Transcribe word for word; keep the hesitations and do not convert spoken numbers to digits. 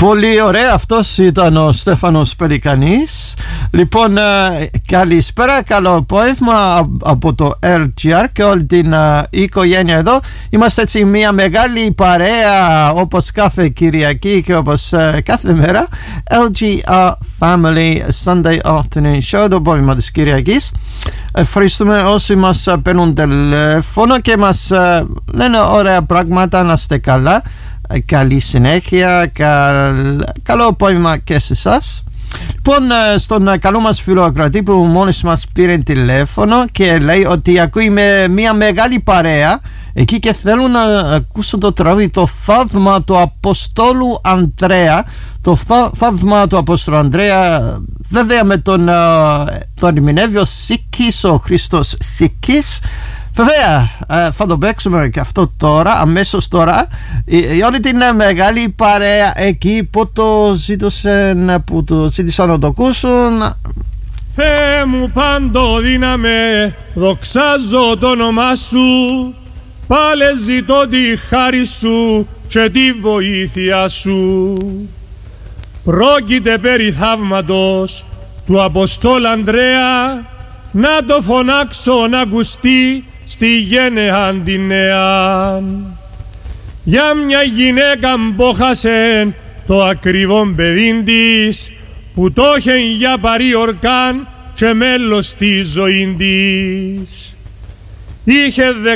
Πολύ ωραία, αυτός ήταν ο Στέφανος Πελικανής. Λοιπόν, καλησπέρα, καλό απόγευμα από το ελ τζι αρ και όλη την οικογένεια εδώ. Είμαστε έτσι μια μεγάλη παρέα, όπως κάθε Κυριακή και όπως κάθε μέρα. ελ τζι αρ Family Sunday Afternoon Show, το απόγευμα της Κυριακής. Ευχαριστούμε όσοι μας παίρνουν τηλέφωνο και μας λένε ωραία πράγματα. Να είστε καλά, καλή συνέχεια, καλ... καλό απόγευμα και σε εσάς. Λοιπόν, στον καλό μας φίλο ακροατή που μόλις μας πήρε τηλέφωνο και λέει ότι ακούει με μια μεγάλη παρέα εκεί και θέλουν να ακούσουν το τραγούδι «Το θαύμα του Αποστόλου Ανδρέα». Το θαύμα του Αποστόλου Ανδρέα, βέβαια με τον, τον ερμηνεύει ο Σίκης, ο Χρήστος Σίκης. Βέβαια, θα το παίξουμε και αυτό τώρα, αμέσως τώρα. Η όλη την μεγάλη παρέα εκεί που το ζήτησαν, που το ζήτησαν να το ακούσουν. Θεέ μου παντοδύναμε, δοξάζω το όνομά σου, πάλε ζητώ τη χάρη σου και τη βοήθεια σου. Πρόκειται περί θαύματος του Αποστόλου Ανδρέα, να το φωνάξω να ακουστεί στη γένεα την νέα. Για μια γυναίκα μπόχασε το ακριβό παιδί της, που το είχε για παριορκάν και μέλος στη ζωή της. Είχε